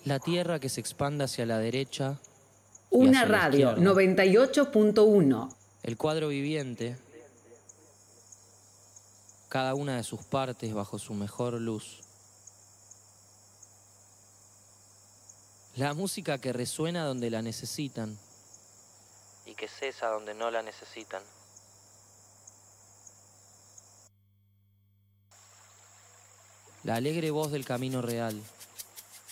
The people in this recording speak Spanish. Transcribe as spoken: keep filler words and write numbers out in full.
La tierra que se expanda hacia la derecha y Una hacia la radio, izquierda. noventa y ocho punto uno. El cuadro viviente, cada una de sus partes bajo su mejor luz. La música que resuena donde la necesitan y que cesa donde no la necesitan. La alegre voz del camino real.